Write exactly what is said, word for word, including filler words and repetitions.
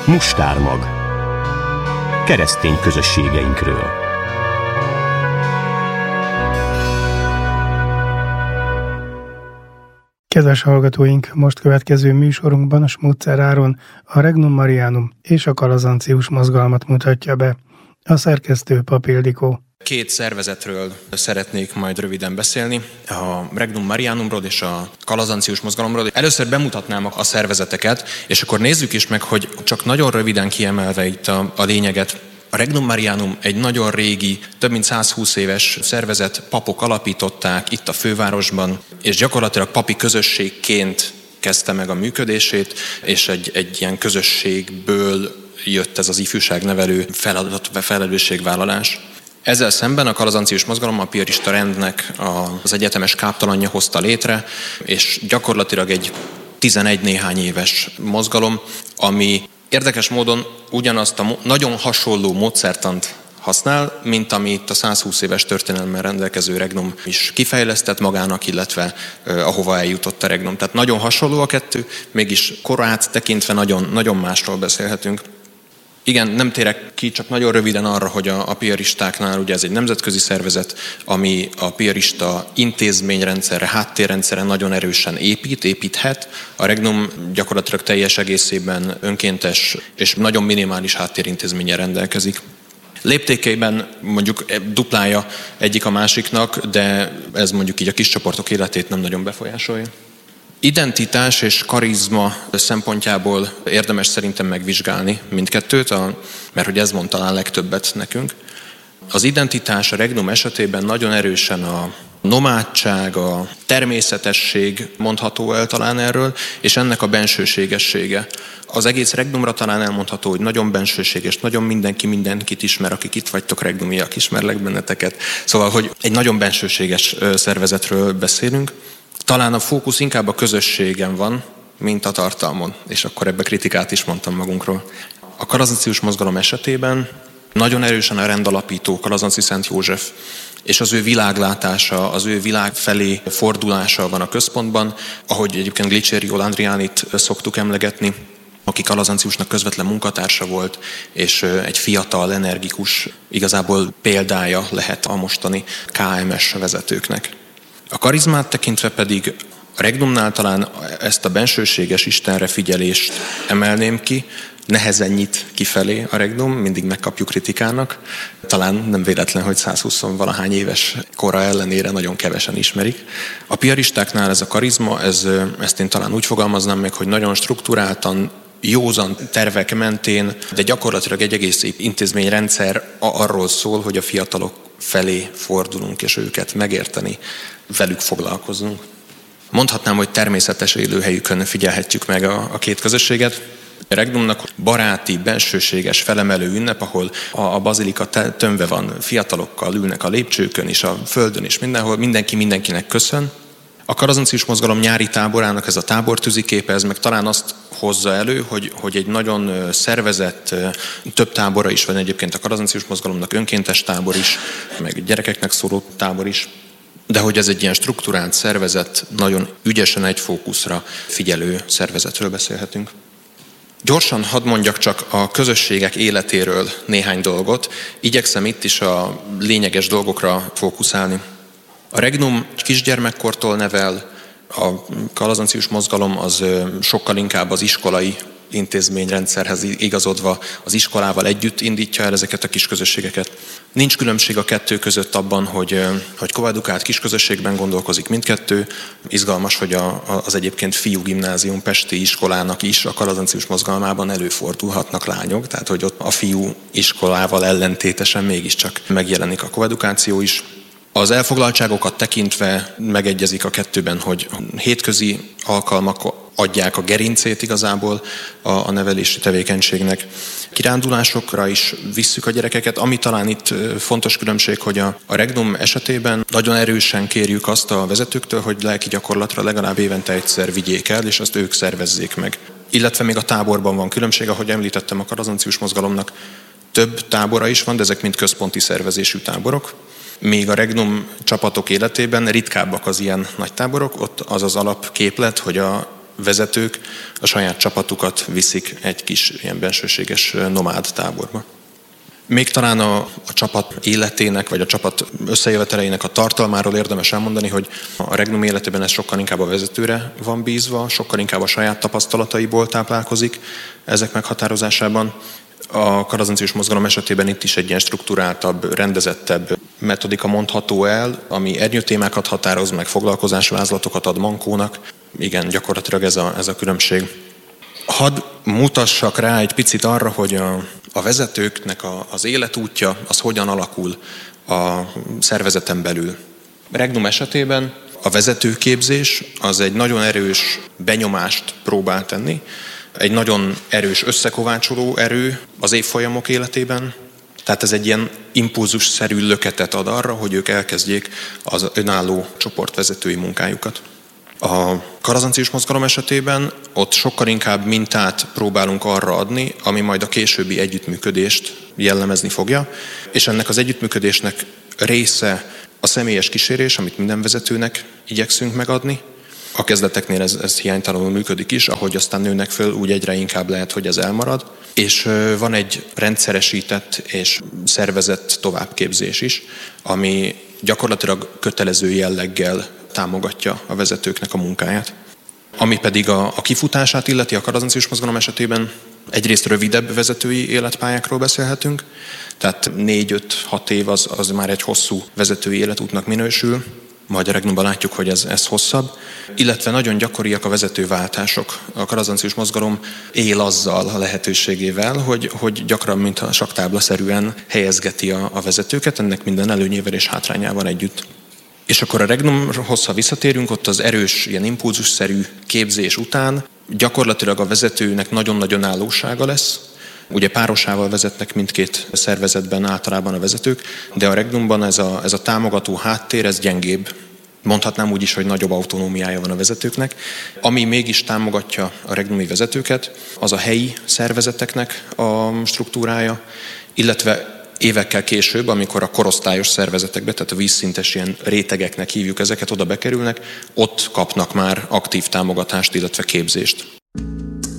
Mustármag. Keresztény közösségeinkről. Kedves hallgatóink, most következő műsorunkban a Smucker Áron a Regnum Marianum és a Kalazancius mozgalmat mutatja be. A szerkesztő Pap Ildikó. Két szervezetről szeretnék majd röviden beszélni, a Regnum Marianumról és a Kalazancius mozgalomról. Először bemutatnám a szervezeteket, és akkor nézzük is meg, hogy csak nagyon röviden kiemelve itt a, a lényeget. A Regnum Marianum egy nagyon régi, több mint százhúsz éves szervezet, papok alapították itt a fővárosban, és gyakorlatilag papi közösségként kezdte meg a működését, és egy, egy ilyen közösségből jött ez az ifjúságnevelő feladat, felelősségvállalás. Ezzel szemben a Kalazancius mozgalom a piarista rendnek az egyetemes káptalanja hozta létre, és gyakorlatilag egy tizenegy néhány éves mozgalom, ami érdekes módon ugyanazt a nagyon hasonló módszertant használ, mint amit a százhúsz éves történelemmel rendelkező Regnum is kifejlesztett magának, illetve eh, ahova eljutott a Regnum. Tehát nagyon hasonló a kettő, mégis korát tekintve nagyon, nagyon másról beszélhetünk. Igen, nem térek ki, csak nagyon röviden arra, hogy a, a piaristáknál ugye ez egy nemzetközi szervezet, ami a piarista intézményrendszerre, háttérrendszerre nagyon erősen épít, építhet. A Regnum gyakorlatilag teljes egészében önkéntes és nagyon minimális háttérintézménnyel rendelkezik. Léptékeiben mondjuk duplája egyik a másiknak, de ez mondjuk így a kis csoportok életét nem nagyon befolyásolja. Identitás és karizma szempontjából érdemes szerintem megvizsgálni mindkettőt, mert hogy ez mond talán legtöbbet nekünk. Az identitás a Regnum esetében nagyon erősen a nomádság, a természetesség mondható el talán erről, és ennek a bensőségessége. Az egész Regnumra talán elmondható, hogy nagyon bensőséges, nagyon mindenki mindenkit ismer, akik itt vagytok regnumiak, ismerlek benneteket. Szóval, hogy egy nagyon bensőséges szervezetről beszélünk. Talán a fókusz inkább a közösségen van, mint a tartalmon, és akkor ebbe kritikát is mondtam magunkról. A Kalazancius mozgalom esetében nagyon erősen a rendalapító Kalazanci Szent József, és az ő világlátása, az ő világ felé fordulása van a központban, ahogy egyébként Glicsériol Andriánit szoktuk emlegetni, aki Kalazanciusnak közvetlen munkatársa volt, és egy fiatal, energikus, igazából példája lehet a mostani ká em es vezetőknek. A karizmát tekintve pedig a Regnumnál talán ezt a bensőséges Istenre figyelést emelném ki, nehezen nyit kifelé a Regnum, mindig megkapjuk kritikának. Talán nem véletlen, hogy százhúsz-valahány éves kora ellenére nagyon kevesen ismerik. A piaristáknál ez a karizma, ez, ezt én talán úgy fogalmaznám meg, hogy nagyon strukturáltan, józan tervek mentén, de gyakorlatilag egy egész intézményrendszer arról szól, hogy a fiatalok felé fordulunk, és őket megérteni, velük foglalkozunk. Mondhatnám, hogy természetes élőhelyükön figyelhetjük meg a, a két közösséget. A Regnumnak baráti, bensőséges, felemelő ünnep, ahol a, a bazilika tömve van, fiatalokkal ülnek a lépcsőkön is, a földön is, mindenhol, mindenki mindenkinek köszön. A Kalazancius mozgalom nyári táborának ez a tábortűziképe, ez meg talán azt hozza elő, hogy, hogy egy nagyon szervezett, több tábora is van egyébként a Kalazancius mozgalomnak, önkéntes tábor is, meg gyerekeknek szóló tábor is, de hogy ez egy ilyen strukturált szervezet, nagyon ügyesen egy fókuszra figyelő szervezetről beszélhetünk. Gyorsan hadd mondjak csak a közösségek életéről néhány dolgot, igyekszem itt is a lényeges dolgokra fókuszálni. A Regnum kisgyermekkortól nevel, a Kalazancius mozgalom az sokkal inkább az iskolai intézményrendszerhez igazodva az iskolával együtt indítja el ezeket a kis közösségeket. Nincs különbség a kettő között abban, hogy, hogy koedukált kisközösségben gondolkozik mindkettő. Izgalmas, hogy a, az egyébként fiú gimnázium pesti iskolának is a Kalazancius mozgalmában előfordulhatnak lányok, tehát hogy ott a fiú iskolával ellentétesen mégiscsak megjelenik a koedukáció is. Az elfoglaltságokat tekintve megegyezik a kettőben, hogy hétközi alkalmak adják a gerincét igazából a, a nevelési tevékenységnek. Kirándulásokra is visszük a gyerekeket, ami talán itt fontos különbség, hogy a, a Regnum esetében nagyon erősen kérjük azt a vezetőktől, hogy lelki gyakorlatra legalább évente egyszer vigyék el, és azt ők szervezzék meg. Illetve még a táborban van különbség, ahogy említettem, a Kalazancius mozgalomnak több tábora is van, de ezek mind központi szervezésű táborok. Még a Regnum csapatok életében ritkábbak az ilyen nagy táborok, ott az az alapképlet, hogy a vezetők a saját csapatukat viszik egy kis ilyen bensőséges nomád táborba. Még talán a, a csapat életének, vagy a csapat összejöveteleinek a tartalmáról érdemes elmondani, hogy a Regnum életében ez sokkal inkább a vezetőre van bízva, sokkal inkább a saját tapasztalataiból táplálkozik ezek meghatározásában. A kalazancius mozgalom esetében itt is egy ilyen strukturáltabb, rendezettebb metodika mondható el, ami ernyőtémákat határoz meg, foglalkozásvázlatokat ad mankónak. Igen, gyakorlatilag ez a, ez a különbség. Hadd mutassak rá egy picit arra, hogy a, a vezetőknek a, az életútja, az hogyan alakul a szervezeten belül. Regnum esetében a vezetőképzés az egy nagyon erős benyomást próbál tenni, egy nagyon erős összekovácsoló erő az évfolyamok életében, tehát ez egy ilyen impulzusszerű löketet ad arra, hogy ők elkezdjék az önálló csoportvezetői munkájukat. A kalazancius mozgalom esetében ott sokkal inkább mintát próbálunk arra adni, ami majd a későbbi együttműködést jellemezni fogja, és ennek az együttműködésnek része a személyes kísérés, amit minden vezetőnek igyekszünk megadni. A kezdeteknél ez, ez hiánytalanul működik is, ahogy aztán nőnek föl, úgy egyre inkább lehet, hogy ez elmarad. És van egy rendszeresített és szervezett továbbképzés is, ami gyakorlatilag kötelező jelleggel támogatja a vezetőknek a munkáját. Ami pedig a, a kifutását illeti a kalazancius mozgalom esetében, egyrészt rövidebb vezetői életpályákról beszélhetünk, tehát négy-öt-hat év az, az már egy hosszú vezetői életútnak minősül, majd a Regnumban látjuk, hogy ez, ez hosszabb, illetve nagyon gyakoriak a vezetőváltások. A kalazancius mozgalom él azzal a lehetőségével, hogy, hogy gyakran, mintha saktáblaszerűen helyezgeti a, a vezetőket, ennek minden előnyével és hátrányával együtt. És akkor a Regnumhoz, ha visszatérünk, ott az erős, ilyen impulzusszerű képzés után gyakorlatilag a vezetőnek nagyon-nagyon állósága lesz. Ugye párosával vezetnek mindkét szervezetben általában a vezetők, de a Regnumban ez a, ez a támogató háttér, ez gyengébb. Mondhatnám úgy is, hogy nagyobb autonómiája van a vezetőknek. Ami mégis támogatja a regnumi vezetőket, az a helyi szervezeteknek a struktúrája, illetve évekkel később, amikor a korosztályos szervezetekbe, tehát a vízszintes ilyen rétegeknek hívjuk ezeket, oda bekerülnek, ott kapnak már aktív támogatást, illetve képzést.